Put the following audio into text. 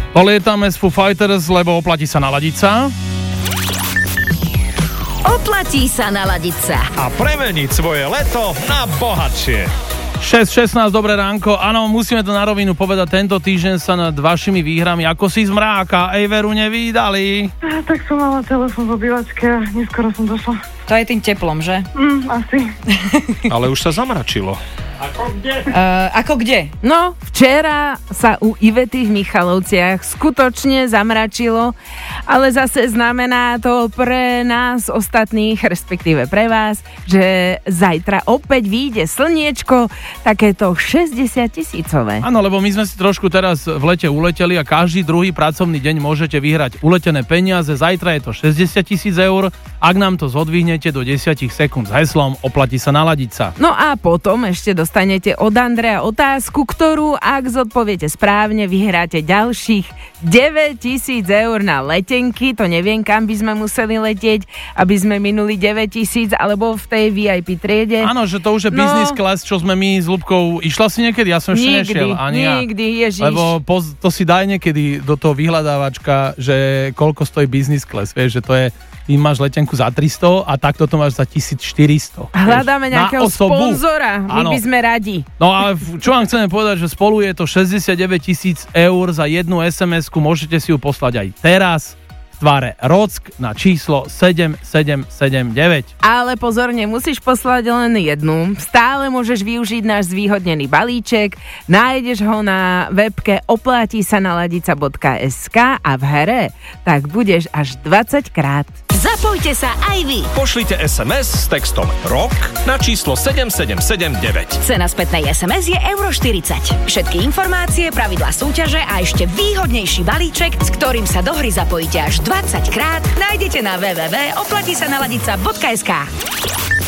Polietame z Foo Fighters, lebo oplatí sa naladiť sa. Oplatí sa naladiť sa. A premeniť svoje leto na bohatšie. 6.16, dobré ránko. Áno, musíme to na rovinu povedať, tento týždeň sa nad vašimi výhrami ako si z mráka Averu nevydali. Tak som mala telefón v obývačke a neskoro som došla. To je tým teplom, že? Asi. Ale už sa zamračilo. Ako kde? No, včera sa u Ivety v Michalovciach skutočne zamračilo, ale zase znamená to pre nás ostatných, respektíve pre vás, že zajtra opäť vyjde slniečko, takéto 60 000. Áno, lebo my sme si trošku teraz v lete uleteli a každý druhý pracovný deň môžete vyhrať uletené peniaze. Zajtra je to 60 000 eur, ak nám to zodvihnete do 10 sekúnd s heslom oplatí sa naladiť sa. No a potom ešte dostanete od Andreja otázku, ktorú, ak zodpoviete správne, vyhráte ďalších 9 000 eur na letenky. To neviem, kam by sme museli letieť, aby sme minuli 9 000, alebo v tej VIP triede. Áno, že to už je business class, čo sme my s Ľubkou. Išla si niekedy? Ja som ešte nešiel. Nikdy, Ježiš. Lebo to si daj niekedy do toho vyhľadávačka, že koľko stojí business class. Vieš, že to je, ty máš letenku za 300 a takto to máš za 1400. Hľadáme nejakého sponzora, my by sme radi. No a čo vám chceme povedať, že spolu je to 69 000 eur za jednu SMS-ku, môžete si ju poslať aj teraz v tvare Rock na číslo 7779. Ale pozor, nemusíš poslať len jednu. Stále môžeš využiť náš zvýhodnený balíček, nájdeš ho na webke oplatisanaladitsa.sk a v hre tak budeš až 20 krát. Zapojte sa aj vy. Pošlite SMS s textom ROK na číslo 7779. Cena spätnej SMS je €40. Všetky informácie, pravidlá súťaže a ešte výhodnejší balíček, s ktorým sa do hry zapojíte až 20 krát, nájdete na www.oplatisanaladitsa.sk.